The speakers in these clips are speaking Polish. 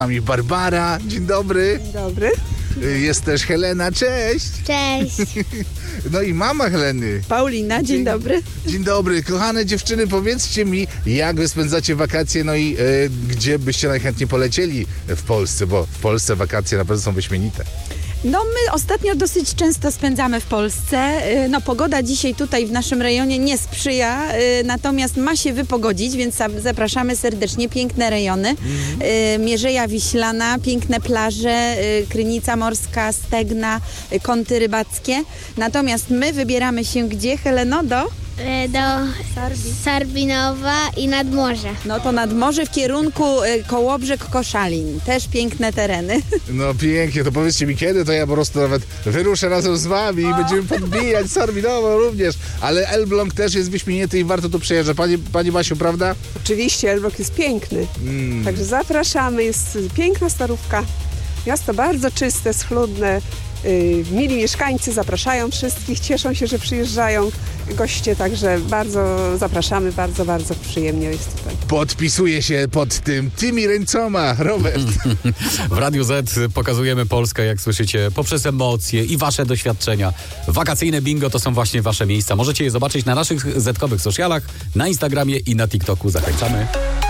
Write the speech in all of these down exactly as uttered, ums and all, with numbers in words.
nami Barbara, dzień dobry. Dzień dobry. Jest też Helena, cześć. Cześć. No i mama Heleny. Paulina, dzień dobry. Dzień dobry. Kochane dziewczyny, powiedzcie mi, jak wy spędzacie wakacje, no i e, gdzie byście najchętniej polecieli w Polsce, bo w Polsce wakacje naprawdę są wyśmienite. No my ostatnio dosyć często spędzamy w Polsce. No pogoda dzisiaj tutaj w naszym rejonie nie sprzyja, natomiast ma się wypogodzić, więc zapraszamy serdecznie. Piękne rejony. Mhm. Mierzeja Wiślana, piękne plaże, Krynica Morska, Stegna, kąty rybackie. Natomiast my wybieramy się gdzie, Heleno? Do? Do Sarbinowa i nad morze. No to nad morze w kierunku Kołobrzeg, Koszalin. Też piękne tereny. No pięknie, to powiedzcie mi kiedy, to ja po prostu nawet wyruszę razem z wami i będziemy podbijać Sarbinowo również. Ale Elbląg też jest wyśmienity i warto tu przyjeżdżać. Pani, pani Basiu, prawda? Oczywiście, Elbląg jest piękny. Mm. Także zapraszamy, jest piękna starówka. Miasto bardzo czyste, schludne. Yy, mili mieszkańcy zapraszają wszystkich, cieszą się, że przyjeżdżają goście, także bardzo zapraszamy, bardzo, bardzo przyjemnie jest tutaj. Podpisuję się pod tym tymi ręcoma, Robert. W Radiu Z pokazujemy Polskę, jak słyszycie, poprzez emocje i wasze doświadczenia. Wakacyjne bingo to są właśnie wasze miejsca. Możecie je zobaczyć na naszych zetkowych socialach, na Instagramie i na TikToku. Zachęcamy.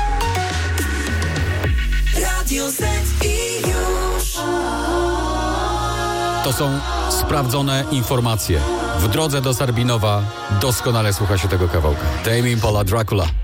Radio Z i już. To są sprawdzone informacje. W drodze do Sarbinowa doskonale słucha się tego kawałka. Tame Impala, Dracula.